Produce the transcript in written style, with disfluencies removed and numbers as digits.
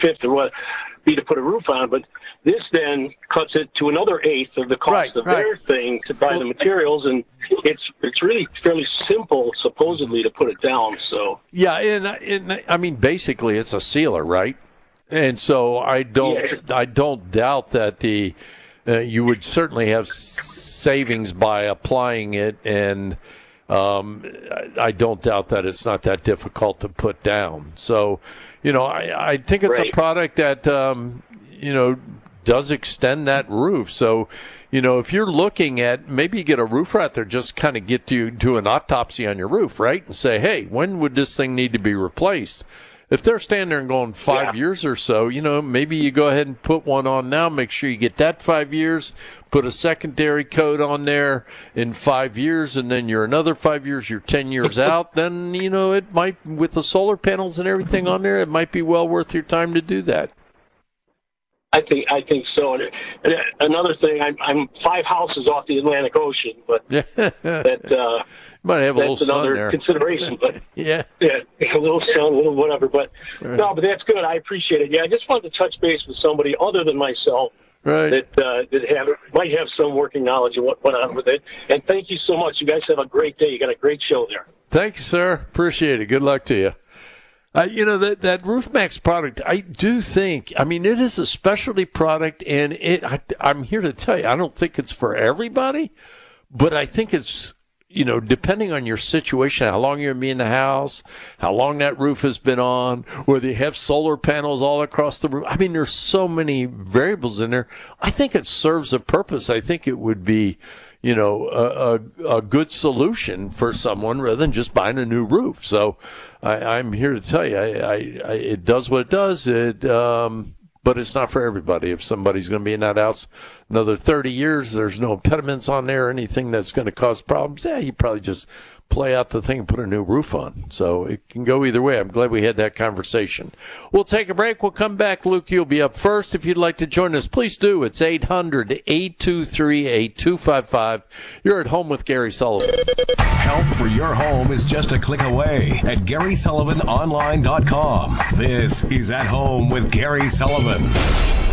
1/5 or what be to put a roof on, but this then cuts it to another eighth of the cost of their thing to buy the materials, and it's really fairly simple, supposedly, to put it down. So yeah, and I mean, basically, it's a sealer, right? And so I don't doubt that you would certainly have savings by applying it, and I don't doubt that it's not that difficult to put down. So, I think it's a product that, does extend that roof. So, if you're looking at, maybe you get a roofer out there, just kind of get you do an autopsy on your roof, right? And say, hey, when would this thing need to be replaced? If they're standing there and going 5 years or so, maybe you go ahead and put one on now, make sure you get that 5 years, put a secondary coat on there in 5 years, and then you're another 5 years, you're 10 years out, then, it might, with the solar panels and everything on there, it might be well worth your time to do that. I think so. And another thing, I'm 5 houses off the Atlantic Ocean, but that might have a little that's another sun there. Consideration. But yeah, a little sun, a little whatever. But no, but that's good. I appreciate it. Yeah, I just wanted to touch base with somebody other than myself that might have some working knowledge of what went on with it. And thank you so much. You guys have a great day. You got a great show there. Thank you, sir. Appreciate it. Good luck to you. That RoofMax product, I do think, it is a specialty product, and I'm here to tell you, I don't think it's for everybody, but I think it's, depending on your situation, how long you're going to be in the house, how long that roof has been on, whether you have solar panels all across the roof. There's so many variables in there. I think it serves a purpose. I think it would be, a good solution for someone rather than just buying a new roof. So I'm here to tell you, it does what it does. But it's not for everybody. If somebody's going to be in that house another 30 years, there's no impediments on there or anything that's going to cause problems. Yeah, you probably just play out the thing and put a new roof on. So it can go either way. I'm glad we had that conversation. We'll take a break. We'll come back. Luke, you'll be up first. If you'd like to join us, please do. It's 800-823-8255. You're at home with Gary Sullivan. Help for your home is just a click away at GarySullivanOnline.com. This is At Home with Gary Sullivan.